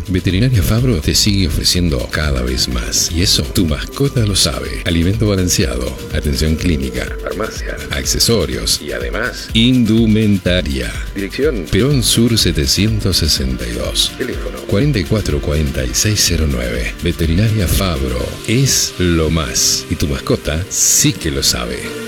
Veterinaria Fabro te sigue ofreciendo cada vez más. Y eso, tu mascota lo sabe. Alimento balanceado, atención clínica, farmacia, accesorios y además, indumentaria. Dirección: Perón Sur 762. Teléfono: 444609. Veterinaria Fabro es lo más. Y tu mascota sí que lo sabe.